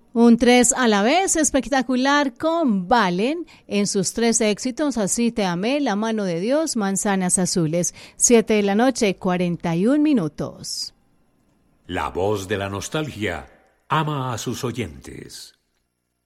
Un 3 a la vez espectacular con Valen en sus 3 éxitos, Así te amé, La mano de Dios, Manzanas azules. 7 de la noche, 41 minutos. La voz de la nostalgia ama a sus oyentes.